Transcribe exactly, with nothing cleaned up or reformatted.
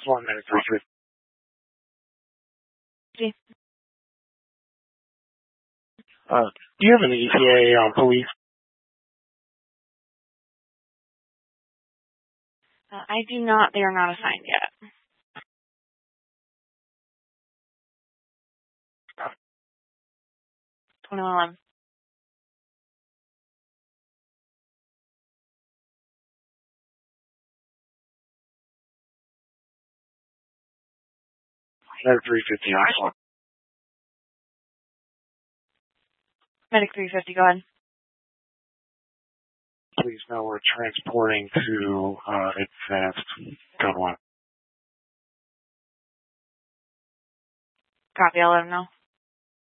one minute, three fifty. Uh, do you have an E T A on police? Uh, I do not. They are not assigned yet. twenty-one eleven. Medic three fifty, excellent. Medic three fifty, go ahead. Please know we're transporting to uh, advanced code one. Copy, I'll let them know.